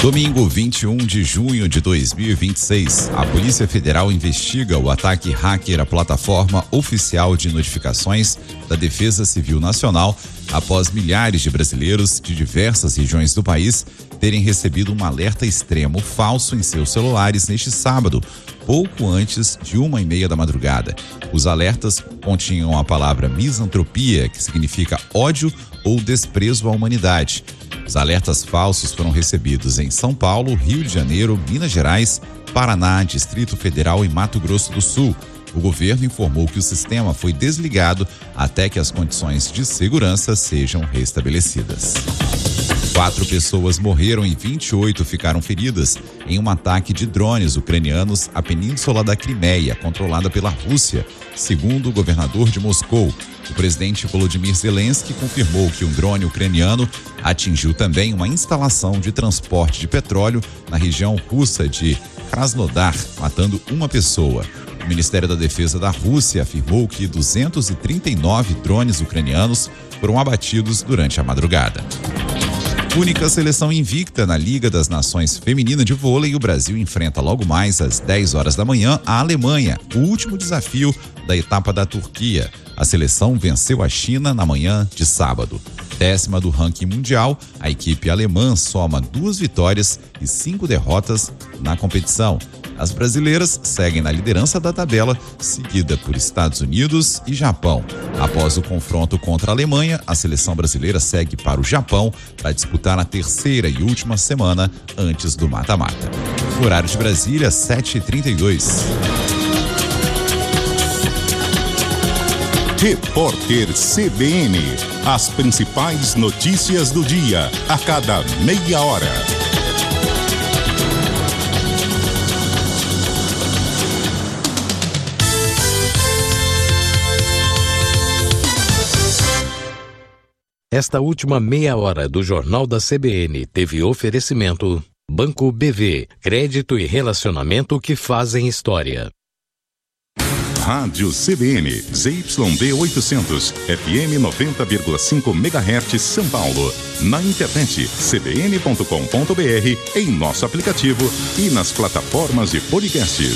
Domingo, 21 de junho de 2026, a Polícia Federal investiga o ataque hacker à plataforma oficial de notificações da Defesa Civil Nacional após milhares de brasileiros de diversas regiões do país terem recebido um alerta extremo falso em seus celulares neste sábado, pouco antes de 1h30 da madrugada. Os alertas continham a palavra misantropia, que significa ódio ou desprezo à humanidade. Os alertas falsos foram recebidos em São Paulo, Rio de Janeiro, Minas Gerais, Paraná, Distrito Federal e Mato Grosso do Sul. O governo informou que o sistema foi desligado até que as condições de segurança sejam restabelecidas. 4 pessoas morreram e 28 ficaram feridas em um ataque de drones ucranianos à península da Crimeia, controlada pela Rússia, segundo o governador de Moscou. O presidente Volodymyr Zelensky confirmou que um drone ucraniano atingiu também uma instalação de transporte de petróleo na região russa de Krasnodar, matando uma pessoa. O Ministério da Defesa da Rússia afirmou que 239 drones ucranianos foram abatidos durante a madrugada. Única seleção invicta na Liga das Nações Feminina de Vôlei, o Brasil enfrenta logo mais às 10 horas da manhã a Alemanha, o último desafio da etapa da Turquia. A seleção venceu a China na manhã de sábado. 10ª do ranking mundial, a equipe alemã soma 2 vitórias e 5 derrotas na competição. As brasileiras seguem na liderança da tabela, seguida por Estados Unidos e Japão. Após o confronto contra a Alemanha, a seleção brasileira segue para o Japão para disputar a 3ª e última semana antes do mata-mata. Horário de Brasília, 7h32. Repórter CBN. As principais notícias do dia, a cada meia hora. Esta última meia hora do Jornal da CBN teve oferecimento Banco BV, crédito e relacionamento que fazem história. Rádio CBN, ZYD 800, FM 90,5 MHz São Paulo. Na internet, cbn.com.br, em nosso aplicativo e nas plataformas de podcasts.